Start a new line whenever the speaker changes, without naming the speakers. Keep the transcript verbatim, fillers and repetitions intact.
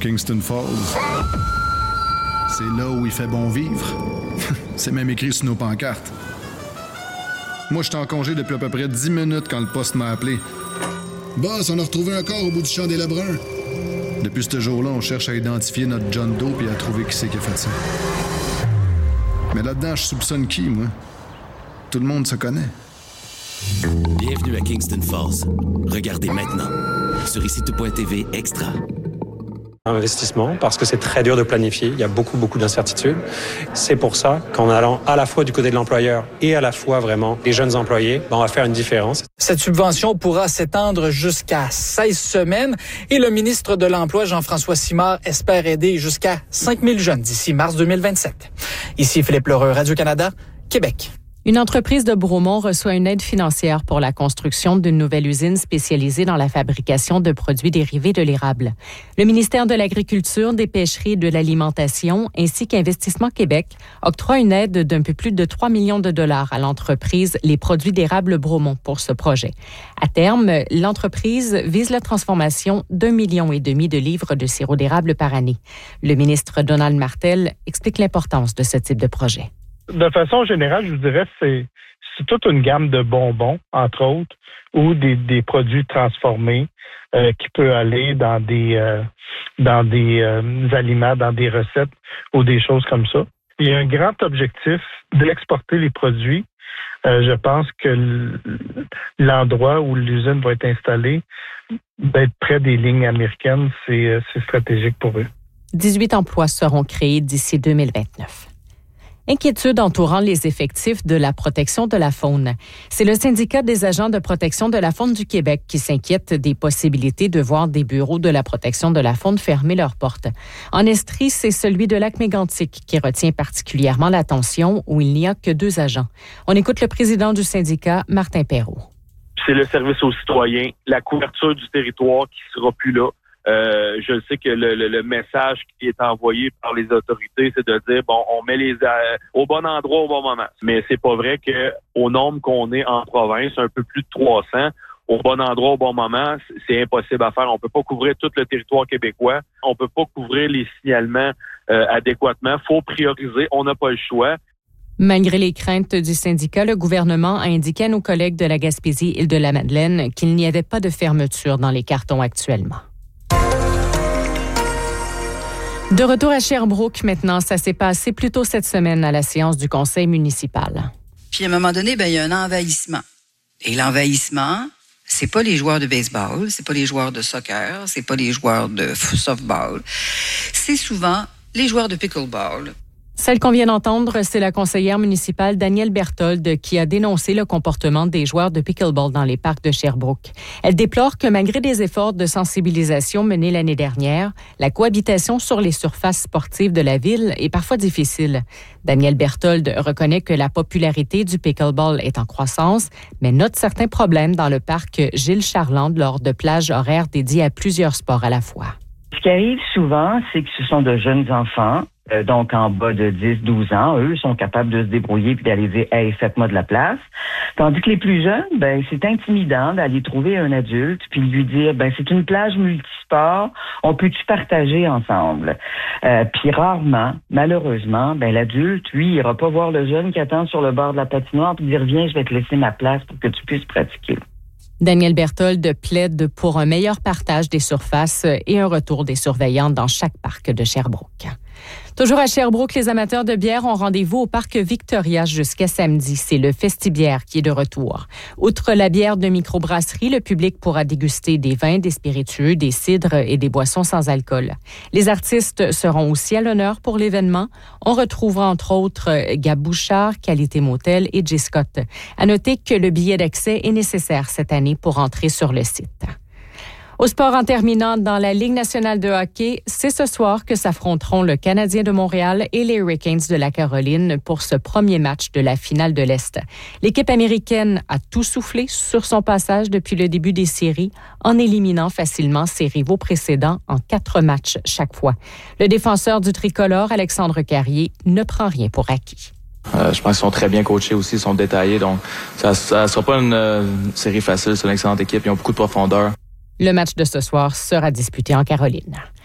Kingston Falls. C'est là où il fait bon vivre. C'est même écrit sur nos pancartes. Moi, j'étais en congé depuis à peu près dix minutes quand le poste m'a appelé. Boss, on a retrouvé un corps au bout du champ des Lebrun. Depuis ce jour-là, on cherche à identifier notre John Doe et à trouver qui c'est qui a fait ça. Mais là-dedans, je soupçonne qui, moi? Tout le monde se connaît.
Bienvenue à Kingston Falls. Regardez maintenant sur ici tout point t v Extra.
Investissement, parce que c'est très dur de planifier. Il y a beaucoup, beaucoup d'incertitudes. C'est pour ça qu'en allant à la fois du côté de l'employeur et à la fois vraiment des jeunes employés, ben on va faire une différence.
Cette subvention pourra s'étendre jusqu'à seize semaines et le ministre de l'Emploi, Jean-François Simard, espère aider jusqu'à cinq mille jeunes d'ici mars deux mille vingt-sept. Ici Philippe Lheureux, Radio-Canada, Québec.
Une entreprise de Bromont reçoit une aide financière pour la construction d'une nouvelle usine spécialisée dans la fabrication de produits dérivés de l'érable. Le ministère de l'Agriculture, des Pêcheries et de l'Alimentation ainsi qu'Investissement Québec octroie une aide d'un peu plus de trois millions de dollars à l'entreprise Les Produits d'érable Bromont pour ce projet. À terme, l'entreprise vise la transformation d'un million et demi de livres de sirop d'érable par année. Le ministre Donald Martel explique l'importance de ce type de projet.
De façon générale, je vous dirais, c'est, c'est toute une gamme de bonbons, entre autres, ou des, des produits transformés euh, qui peut aller dans des euh, dans des euh, aliments, dans des recettes ou des choses comme ça. Il y a un grand objectif d'exporter les produits. Euh, je pense que l'endroit où l'usine va être installée, d'être près des lignes américaines, c'est, c'est stratégique pour eux.
dix-huit emplois seront créés d'ici deux mille vingt-neuf. Inquiétude entourant les effectifs de la protection de la faune. C'est le syndicat des agents de protection de la faune du Québec qui s'inquiète des possibilités de voir des bureaux de la protection de la faune fermer leurs portes. En Estrie, c'est celui de Lac-Mégantic qui retient particulièrement l'attention, où il n'y a que deux agents. On écoute le président du syndicat, Martin Perrault.
C'est le service aux citoyens, la couverture du territoire qui sera plus là. Euh, je sais que le, le, le message qui est envoyé par les autorités, c'est de dire bon, on met les euh, au bon endroit au bon moment. Mais c'est pas vrai que au nombre qu'on est en province, un peu plus de trois cents, au bon endroit au bon moment, c'est impossible à faire. On peut pas couvrir tout le territoire québécois. On peut pas couvrir les signalements euh, adéquatement. Faut prioriser. On n'a pas le choix.
Malgré les craintes du syndicat, le gouvernement a indiqué à nos collègues de la Gaspésie et de la Madeleine qu'il n'y avait pas de fermeture dans les cartons actuellement. De retour à Sherbrooke maintenant, ça s'est passé plus tôt cette semaine à la séance du conseil municipal.
Puis à un moment donné, ben il y a un envahissement. Et l'envahissement, c'est pas les joueurs de baseball, c'est pas les joueurs de soccer, c'est pas les joueurs de softball. C'est souvent les joueurs de pickleball.
Celle qu'on vient d'entendre, c'est la conseillère municipale Danielle Berthold qui a dénoncé le comportement des joueurs de pickleball dans les parcs de Sherbrooke. Elle déplore que malgré des efforts de sensibilisation menés l'année dernière, la cohabitation sur les surfaces sportives de la ville est parfois difficile. Danielle Berthold reconnaît que la popularité du pickleball est en croissance, mais note certains problèmes dans le parc Gilles Charland lors de plages horaires dédiées à plusieurs sports à la fois.
Ce qui arrive souvent, c'est que ce sont de jeunes enfants, euh, donc en bas de dix douze ans. Eux sont capables de se débrouiller puis d'aller dire « Hey, faites-moi de la place ». Tandis que les plus jeunes, ben c'est intimidant d'aller trouver un adulte puis lui dire « Ben c'est une plage multisport, on peut-tu partager ensemble ?» euh, Puis rarement, malheureusement, ben l'adulte, lui, il ira pas voir le jeune qui attend sur le bord de la patinoire puis dire « Viens, je vais te laisser ma place pour que tu puisses pratiquer ».
Danielle Berthold plaide pour un meilleur partage des surfaces et un retour des surveillants dans chaque parc de Sherbrooke. Toujours à Sherbrooke, les amateurs de bière ont rendez-vous au parc Victoria jusqu'à samedi. C'est le Festibière qui est de retour. Outre la bière de microbrasserie, le public pourra déguster des vins, des spiritueux, des cidres et des boissons sans alcool. Les artistes seront aussi à l'honneur pour l'événement. On retrouvera entre autres Gab Bouchard, Qualité Motel et J. Scott. À noter que le billet d'accès est nécessaire cette année pour entrer sur le site. Au sport en terminant, dans la Ligue nationale de hockey, c'est ce soir que s'affronteront le Canadien de Montréal et les Hurricanes de la Caroline pour ce premier match de la finale de l'Est. L'équipe américaine a tout soufflé sur son passage depuis le début des séries en éliminant facilement ses rivaux précédents en quatre matchs chaque fois. Le défenseur du tricolore, Alexandre Carrier, ne prend rien pour acquis.
Euh, je pense qu'ils sont très bien coachés aussi, ils sont détaillés, donc ça ne sera pas une, une série facile, c'est une excellente équipe, ils ont beaucoup de profondeur.
Le match de ce soir sera disputé en Caroline.